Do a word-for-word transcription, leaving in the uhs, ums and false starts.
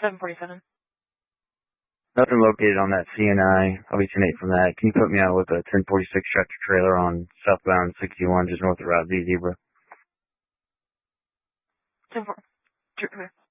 seven forty-seven. Nothing located on that C N I. I'll be ten eight from that. Can you put me out with a ten forty-six tractor trailer on southbound sixty-one, just north of Route Z Zebra? ten four.